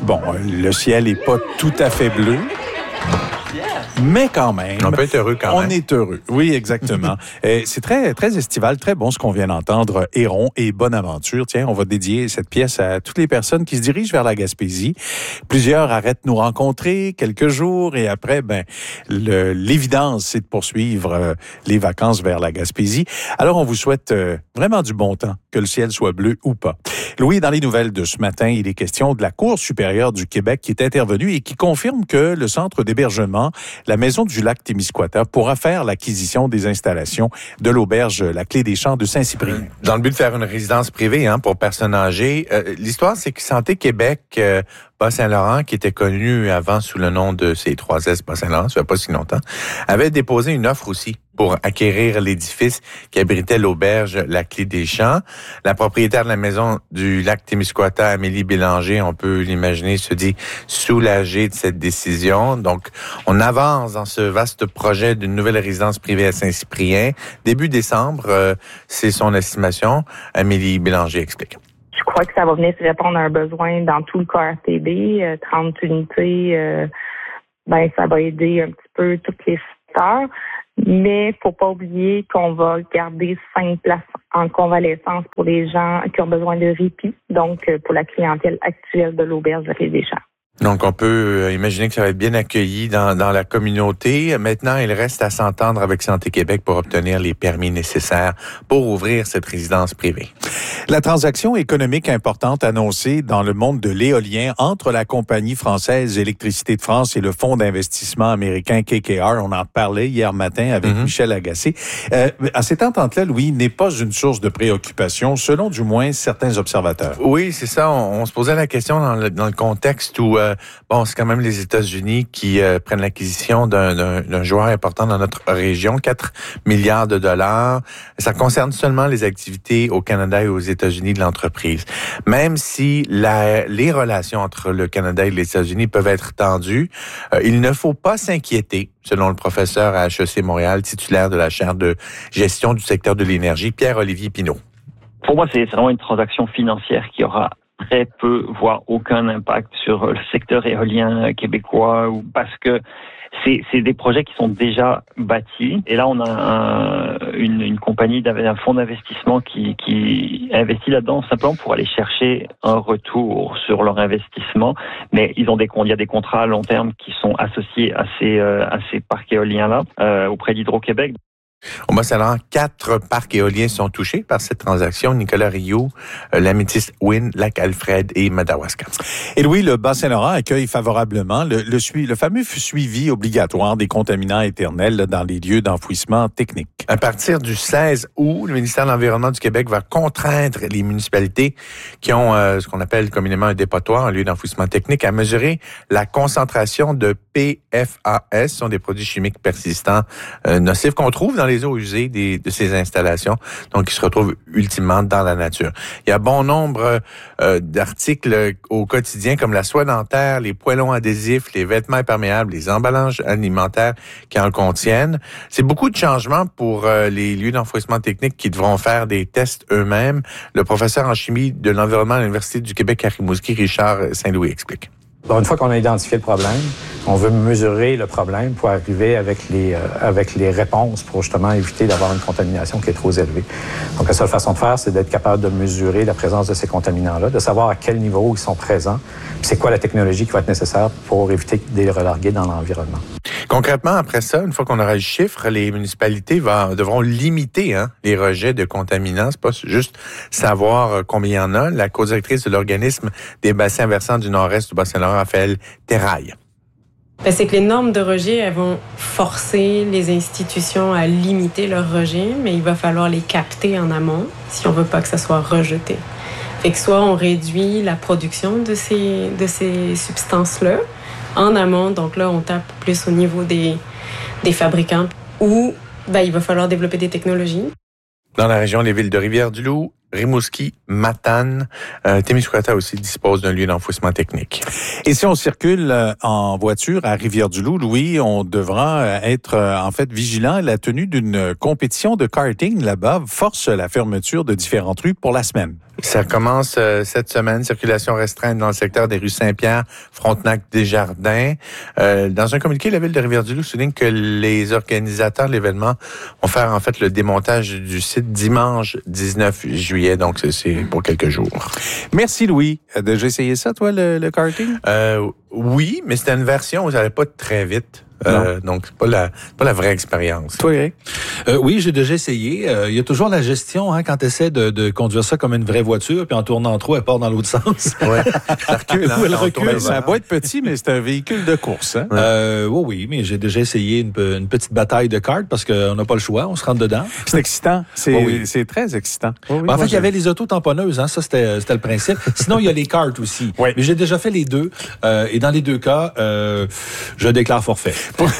Bon, le ciel est pas tout à fait bleu. Mais quand même. On peut être heureux quand même. On est heureux. Oui, exactement. C'est très, très estival, très bon ce qu'on vient d'entendre. Héron et Bonaventure. Tiens, on va dédier cette pièce à toutes les personnes qui se dirigent vers la Gaspésie. Plusieurs arrêtent nous rencontrer quelques jours et après, l'évidence, c'est de poursuivre les vacances vers la Gaspésie. Alors, on vous souhaite vraiment du bon temps, que le ciel soit bleu ou pas. Louis, dans les nouvelles de ce matin, il est question de la Cour supérieure du Québec qui est intervenue et qui confirme que le centre d'hébergement, la Maison du lac Témiscouata, pourra faire l'acquisition des installations de l'auberge La Clé des Champs de Saint-Cyprien. Dans le but de faire une résidence privée pour personnes âgées. L'histoire, c'est que Santé Québec, Bas-Saint-Laurent, qui était connu avant sous le nom de C3S Bas-Saint-Laurent, ça fait pas si longtemps, avait déposé une offre aussi pour acquérir l'édifice qui abritait l'auberge La Clé des Champs. La propriétaire de la Maison du lac Témiscouata, Amélie Bélanger, on peut l'imaginer, se dit soulagée de cette décision. Donc, on avance dans ce vaste projet d'une nouvelle résidence privée à Saint-Cyprien. Début décembre, c'est son estimation. Amélie Bélanger explique. Je crois que ça va venir répondre à un besoin dans tout le KRTB. 30 unités, ça va aider un petit peu tous les secteurs. Mais faut pas oublier qu'on va garder 5 places en convalescence pour les gens qui ont besoin de répit, donc pour la clientèle actuelle de l'auberge de Clé des Champs. Donc, on peut imaginer que ça va être bien accueilli dans la communauté. Maintenant, il reste à s'entendre avec Santé Québec pour obtenir les permis nécessaires pour ouvrir cette résidence privée. La transaction économique importante annoncée dans le monde de l'éolien entre la compagnie française Électricité de France et le fonds d'investissement américain KKR, on en parlait hier matin avec Michel Agacé. À cette entente-là, Louis, n'est pas une source de préoccupation, selon du moins certains observateurs. Oui, c'est ça. On se posait la question dans le contexte où c'est quand même les États-Unis qui prennent l'acquisition d'un joueur important dans notre région, 4 milliards de dollars. Ça concerne seulement les activités au Canada et aux États-Unis de l'entreprise. Même si les relations entre le Canada et les États-Unis peuvent être tendues, il ne faut pas s'inquiéter, selon le professeur à HEC Montréal, titulaire de la chaire de gestion du secteur de l'énergie, Pierre-Olivier Pinault. Pour moi, c'est vraiment une transaction financière qui aura très peu, voire aucun impact sur le secteur éolien québécois, parce que c'est des projets qui sont déjà bâtis. Et là, on a une compagnie, un fonds d'investissement qui investit là-dedans simplement pour aller chercher un retour sur leur investissement. Mais il y a des contrats à long terme qui sont associés à ces parcs éoliens-là auprès d'Hydro-Québec. Au Bas-Saint-Laurent, 4 parcs éoliens sont touchés par cette transaction. Nicolas Rioux, l'Améthyste Wind, Lac-Alfred et Madawaska. Et Louis, le Bas-Saint-Laurent accueille favorablement le fameux suivi obligatoire des contaminants éternels dans les lieux d'enfouissement technique. À partir du 16 août, le ministère de l'Environnement du Québec va contraindre les municipalités qui ont ce qu'on appelle communément un dépotoir, un lieu d'enfouissement technique, à mesurer la concentration de PFAS, ce sont des produits chimiques persistants nocifs qu'on trouve dans les eaux usées de ces installations, donc qui se retrouvent ultimement dans la nature. Il y a bon nombre d'articles au quotidien comme la soie dentaire, les poêlons adhésifs, les vêtements imperméables, les emballages alimentaires qui en contiennent. C'est beaucoup de changements pour les lieux d'enfouissement technique qui devront faire des tests eux-mêmes. Le professeur en chimie de l'environnement à l'Université du Québec à Rimouski, Richard Saint-Louis, explique. Une fois qu'on a identifié le problème, on veut mesurer le problème pour arriver avec les réponses pour justement éviter d'avoir une contamination qui est trop élevée. Donc, la seule façon de faire, c'est d'être capable de mesurer la présence de ces contaminants-là, de savoir à quel niveau ils sont présents, puis c'est quoi la technologie qui va être nécessaire pour éviter de les relarguer dans l'environnement. Concrètement, après ça, une fois qu'on aura le chiffre, les municipalités devront limiter les rejets de contaminants. C'est pas juste savoir combien il y en a. La co-directrice de l'organisme des bassins versants du nord-est du Bas-Saint-Laurent, Raphaël Terraille. C'est que les normes de rejet, elles vont forcer les institutions à limiter leurs rejets, mais il va falloir les capter en amont si on veut pas que ça soit rejeté. Fait que soit on réduit la production de ces substances-là en amont, donc là on tape plus au niveau des fabricants, ou il va falloir développer des technologies. Dans la région des villes de Rivière-du-Loup, Rimouski, Matane. Témiscouata aussi dispose d'un lieu d'enfouissement technique. Et si on circule en voiture à Rivière-du-Loup, Louis, on devra être en fait vigilant. La tenue d'une compétition de karting là-bas force la fermeture de différentes rues pour la semaine. Ça commence cette semaine, circulation restreinte dans le secteur des rues Saint-Pierre, Frontenac, Desjardins. Dans un communiqué, la ville de Rivière-du-Loup souligne que les organisateurs de l'événement vont faire en fait le démontage du site dimanche 19 juillet, donc c'est pour quelques jours. Merci Louis. As déjà essayé ça, toi, le karting? Oui, mais c'était une version où ça allait pas très vite. Donc, c'est pas la vraie expérience. Toi, Eric? Oui, j'ai déjà essayé. Il y a toujours la gestion, quand tu essaies de conduire ça comme une vraie voiture, puis en tournant trop, elle part dans l'autre sens. Ouais. Ça recule, elle recule. Ça doit être petit, mais c'est un véhicule de course. Oui, mais j'ai déjà essayé une petite bataille de cartes parce qu'on n'a pas le choix, on se rentre dedans. C'est excitant. C'est très excitant. En fait, il y avait les autos tamponneuses, ça c'était le principe. Sinon, il y a les cartes aussi. Oui. Mais j'ai déjà fait les deux. Et dans les deux cas, je déclare forfait.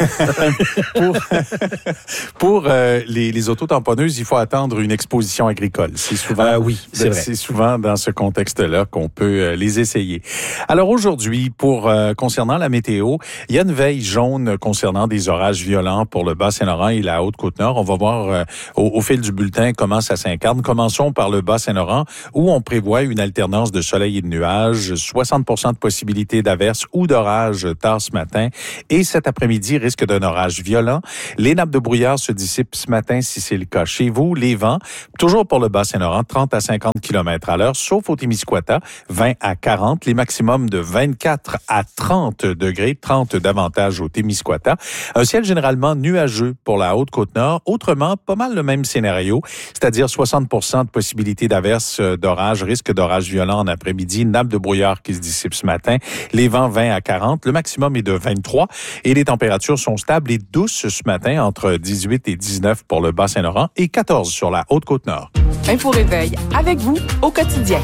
Pour les auto-tamponneuses, il faut attendre une exposition agricole. C'est souvent, oui, c'est vrai. C'est souvent dans ce contexte-là qu'on peut les essayer. Alors aujourd'hui, concernant la météo, il y a une veille jaune concernant des orages violents pour le Bas-Saint-Laurent et la Haute-Côte-Nord. On va voir au fil du bulletin comment ça s'incarne. Commençons par le Bas-Saint-Laurent où on prévoit une alternance de soleil et de nuages, 60% de possibilité d'averses ou d'orages tard ce matin et cet après-midi risque d'un orage violent. Les nappes de brouillard se dissipent ce matin si c'est le cas chez vous. Les vents, toujours pour le Bas-Saint-Laurent, 30 à 50 km à l'heure, sauf au Témiscouata, 20 à 40. Les maximums de 24 à 30 degrés, 30 davantage au Témiscouata. Un ciel généralement nuageux pour la Haute-Côte-Nord. Autrement, pas mal le même scénario, c'est-à-dire 60% de possibilité d'averses, d'orage, risque d'orage violent en après-midi, nappes de brouillard qui se dissipent ce matin. Les vents 20 à 40. Le maximum est de 23 et les températures sont stables et douces ce matin, entre 18 et 19 pour le Bas-Saint-Laurent et 14 sur la Haute-Côte-Nord. Info Réveil, avec vous au quotidien.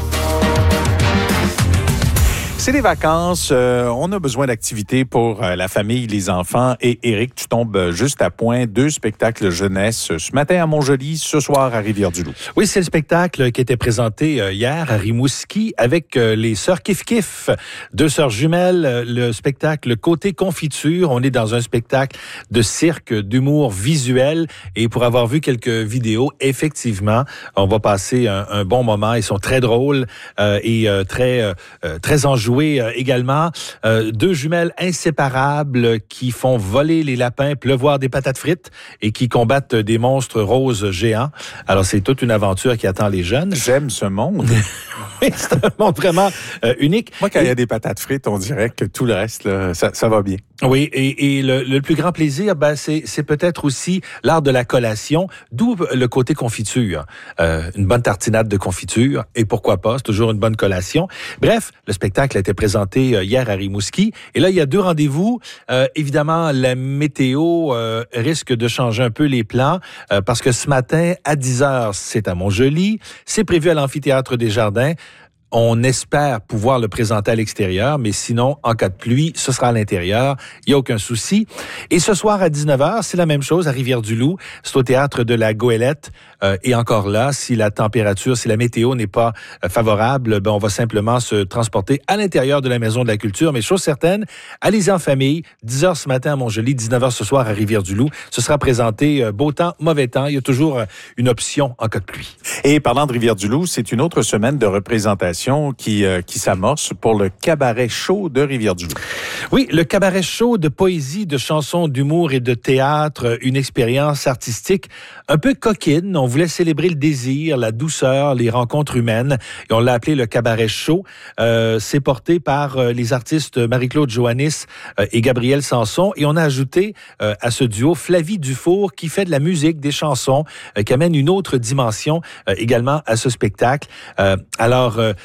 C'est les vacances, on a besoin d'activités pour la famille, les enfants. Et Éric, tu tombes juste à point 2 spectacles jeunesse ce matin à Montjoly, ce soir à Rivière-du-Loup. Oui, c'est le spectacle qui était présenté hier à Rimouski avec les sœurs Kif Kif, 2 sœurs jumelles. Le spectacle Côté Confiture, on est dans un spectacle de cirque, d'humour visuel. Et pour avoir vu quelques vidéos, effectivement, on va passer un bon moment. Ils sont très drôles et très enjoués. Également 2 jumelles inséparables qui font voler les lapins, pleuvoir des patates frites et qui combattent des monstres roses géants. Alors, c'est toute une aventure qui attend les jeunes. J'aime ce monde. Oui, c'est un monde vraiment unique. Moi, quand il y a des patates frites, on dirait que tout le reste, là, ça va bien. Oui, et le plus grand plaisir, c'est peut-être aussi l'art de la collation, d'où le côté confiture. Une bonne tartinade de confiture, et pourquoi pas, c'est toujours une bonne collation. Bref, le spectacle a été présenté hier à Rimouski, et là, il y a 2 rendez-vous. Évidemment, la météo risque de changer un peu les plans, parce que ce matin, à 10h, c'est à Montjoly, c'est prévu à l'amphithéâtre des Jardins. On espère pouvoir le présenter à l'extérieur, mais sinon, en cas de pluie, ce sera à l'intérieur. Il n'y a aucun souci. Et ce soir, à 19h, c'est la même chose à Rivière-du-Loup. C'est au théâtre de la Goélette. Et encore là, si la météo n'est pas favorable, on va simplement se transporter à l'intérieur de la Maison de la Culture. Mais chose certaine, allez-y en famille. 10h ce matin à Montjoly, 19h ce soir à Rivière-du-Loup. Ce sera présenté beau temps, mauvais temps. Il y a toujours une option en cas de pluie. Et parlant de Rivière-du-Loup, c'est une autre semaine de représentation qui s'amorce pour le cabaret chaud de Rivière-du-Loup. Oui, le cabaret chaud de poésie, de chansons, d'humour et de théâtre, une expérience artistique un peu coquine. On voulait célébrer le désir, la douceur, les rencontres humaines. Et on l'a appelé le cabaret chaud. C'est porté par les artistes Marie-Claude Joannis et Gabriel Sanson. Et on a ajouté à ce duo Flavie Dufour qui fait de la musique, des chansons, qui amène une autre dimension également à ce spectacle. Alors,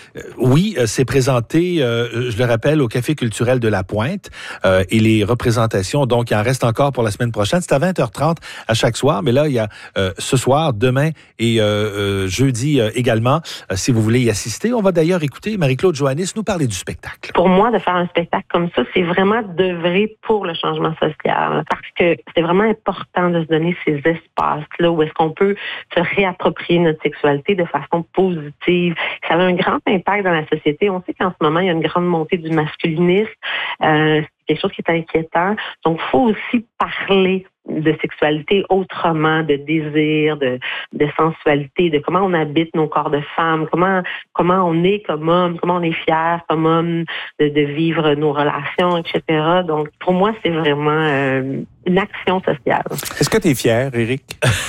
oui, c'est présenté, je le rappelle, au Café culturel de La Pointe. Et les représentations, donc, il en reste encore pour la semaine prochaine. C'est à 20h30 à chaque soir. Mais là, il y a ce soir, demain et jeudi également, si vous voulez y assister. On va d'ailleurs écouter Marie-Claude Joannis nous parler du spectacle. Pour moi, de faire un spectacle comme ça, c'est vraiment d'œuvrer pour le changement social. Parce que c'est vraiment important de se donner ces espaces-là où est-ce qu'on peut se réapproprier notre sexualité de façon positive. Ça a un grand impact dans la société. On sait qu'en ce moment, il y a une grande montée du masculinisme. C'est quelque chose qui est inquiétant. Donc, il faut aussi parler de sexualité autrement, de désir, de sensualité, de comment on habite nos corps de femmes, comment on est comme homme, comment on est fier comme homme de vivre nos relations, etc. Donc, pour moi, c'est vraiment une action sociale. Est-ce que tu es fier, Éric?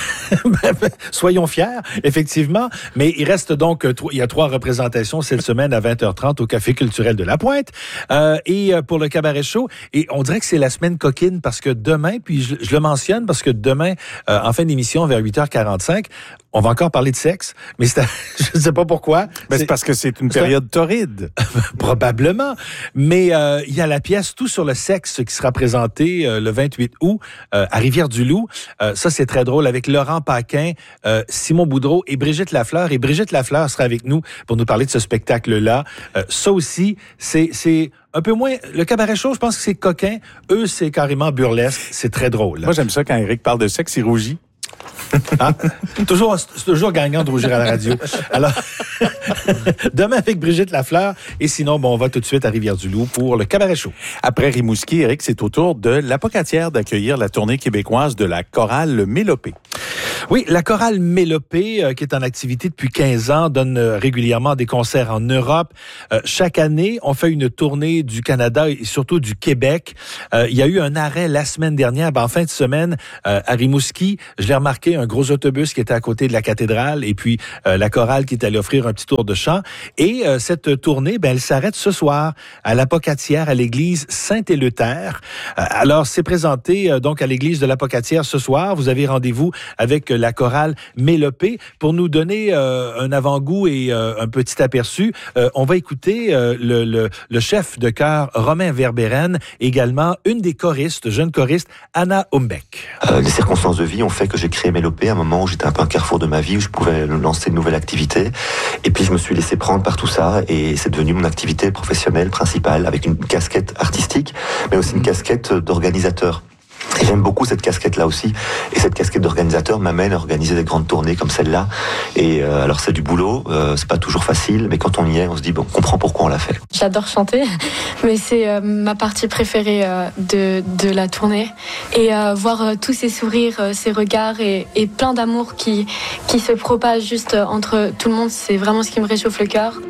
Soyons fiers, effectivement. Mais il reste donc, il y a 3 représentations cette semaine à 20h30 au Café culturel de La Pointe. Et pour le Cabaret Show, et on dirait que c'est la semaine coquine parce que demain, puis je le mentionne parce que demain, en fin d'émission, vers 8h45, on va encore parler de sexe, mais je ne sais pas pourquoi. Mais c'est parce que c'est une période torride. Probablement. Mais il y a la pièce Tout sur le sexe qui sera présentée le 28 août à Rivière-du-Loup. Ça, c'est très drôle avec Laurent Paquin, Simon Boudreau et Brigitte Lafleur. Et Brigitte Lafleur sera avec nous pour nous parler de ce spectacle-là. Ça aussi, c'est un peu moins... Le Cabaret Show, je pense que c'est coquin. Eux, c'est carrément burlesque. C'est très drôle. Moi, j'aime ça quand Éric parle de sexe, il rougit. Hein? C'est toujours gagnant de rougir à la radio. Alors, demain avec Brigitte Lafleur. Et sinon, on va tout de suite à Rivière-du-Loup pour le Cabaret Show. Après Rimouski, Éric, c'est au tour de l'Apocatière d'accueillir la tournée québécoise de la chorale Mélopée. Oui, la chorale Mélopée, qui est en activité depuis 15 ans, donne régulièrement des concerts en Europe. Chaque année, on fait une tournée du Canada et surtout du Québec. Il y a eu un arrêt la semaine dernière, en fin de semaine, à Rimouski. Je l'ai remarqué, un gros autobus qui était à côté de la cathédrale et puis la chorale qui est allée offrir un petit tour de chant. Et cette tournée, elle s'arrête ce soir à l'Apocatière, à l'église Saint-Éleuthère. Alors, c'est présenté donc à l'église de l'Apocatière ce soir. Vous avez rendez-vous avec la chorale Mélopée. Pour nous donner un avant-goût et un petit aperçu, on va écouter le chef de chœur Romain Verberen, également une des choristes, jeune choriste, Anna Humbeck. Les circonstances de vie ont fait que j'ai créé Mélopée à un moment où j'étais un peu un carrefour de ma vie, où je pouvais lancer une nouvelle activité. Et puis je me suis laissé prendre par tout ça et c'est devenu mon activité professionnelle principale avec une casquette artistique, mais aussi une casquette d'organisateur. Et j'aime beaucoup cette casquette-là aussi. Et cette casquette d'organisateur m'amène à organiser des grandes tournées comme celle-là. Et alors c'est du boulot, c'est pas toujours facile, mais quand on y est, on se dit, on comprend pourquoi on l'a fait. J'adore chanter, mais c'est ma partie préférée de la tournée. Et voir tous ces sourires, ces regards et plein d'amour qui se propagent juste entre tout le monde, c'est vraiment ce qui me réchauffe le cœur.